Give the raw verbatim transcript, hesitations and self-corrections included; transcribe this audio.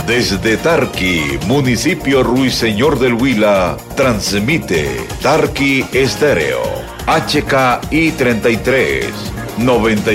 Desde Tarqui, municipio Ruiseñor del Huila, transmite Tarqui Estéreo, H K I treinta y tres, noventa